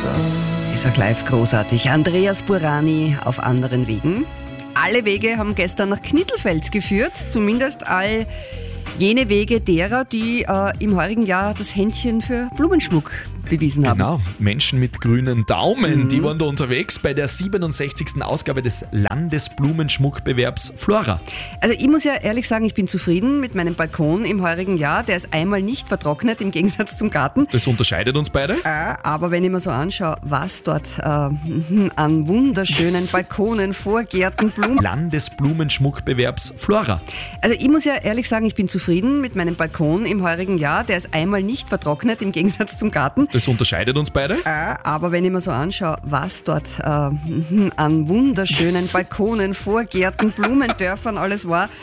Ist auch live großartig. Andreas Burani auf anderen Wegen. Alle Wege haben gestern nach Knittelfeld geführt, zumindest all jene Wege derer, die im heurigen Jahr das Händchen für Blumenschmuck bewiesen haben. Genau, Menschen mit grünen Daumen, die waren da unterwegs bei der 67. Ausgabe des Landesblumenschmuckbewerbs Flora. Also ich muss ja ehrlich sagen, ich bin zufrieden mit meinem Balkon im heurigen Jahr. Der ist einmal nicht vertrocknet, im Gegensatz zum Garten. Das unterscheidet uns beide. Aber wenn ich mir so anschaue, was dort an wunderschönen Balkonen, Vorgärten, Blumen... Landesblumenschmuckbewerbs Flora. Also ich muss ja ehrlich sagen, ich bin zufrieden mit meinem Balkon im heurigen Jahr. Der ist einmal nicht vertrocknet, im Gegensatz zum Garten. Das unterscheidet uns beide. Aber wenn ich mir so anschaue, was dort an wunderschönen Balkonen, Vorgärten, Blumendörfern alles war,